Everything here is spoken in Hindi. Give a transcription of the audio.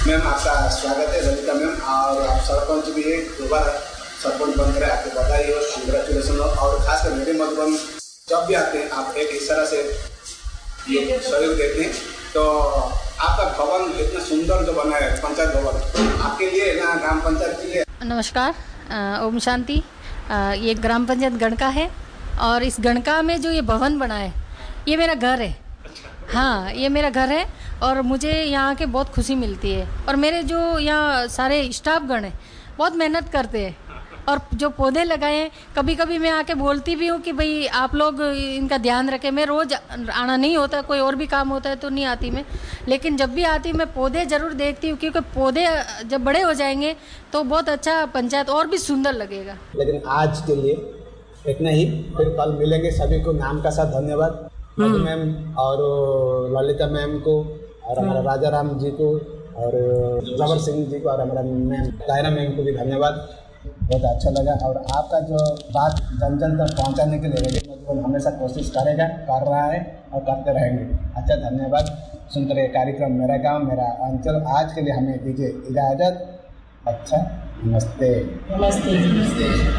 मैम आपका स्वागत है ललिता मैम, और आप सरपंच भी है, दोबारा सरपंच बन कर आपको बधाई हो, कंग्रेचुलेसन हो। और खासकर मेरे मधुबन जब भी आते हैं आप एक इस तरह से ये सहयोग देते हैं। तो आपका भवन इतना सुंदर जो बना है पंचायत भवन, आपके लिए ना ग्राम पंचायत के लिए। नमस्कार, ओम शांति। ये ग्राम पंचायत गणका है और इस गणका में जो ये भवन बना है ये मेरा घर है। हाँ, ये मेरा घर है और मुझे यहाँ के बहुत खुशी मिलती है। और मेरे जो यहाँ सारे स्टाफगण हैं बहुत मेहनत करते हैं और जो पौधे लगाए हैं, कभी कभी मैं आके बोलती भी हूँ कि भाई आप लोग इनका ध्यान रखें। मैं रोज़ आना नहीं होता, कोई और भी काम होता है तो नहीं आती मैं, लेकिन जब भी आती मैं पौधे ज़रूर देखती हूँ, क्योंकि पौधे जब बड़े हो जाएंगे तो बहुत अच्छा पंचायत और भी सुंदर लगेगा। लेकिन आज के लिए इतना ही, फिर कल मिलेंगे। सभी को नाम का साथ धन्यवाद, मधु मैम और ललिता मैम को, और हमारा राजा राम जी को, और जबर सिंह जी को, और हमारा मैम दायरा मैम को भी धन्यवाद। बहुत अच्छा लगा। और आपका जो बात जन जन तक पहुँचाने के लिए रेडियो मधुबन हमेशा कोशिश करेगा, कर रहा है और करते रहेंगे। अच्छा, धन्यवाद। सुनते रहिए कार्यक्रम मेरा गाँव मेरा अंचल। आज के लिए हमें दीजिए इजाज़त। अच्छा, नमस्ते। नमस्ते।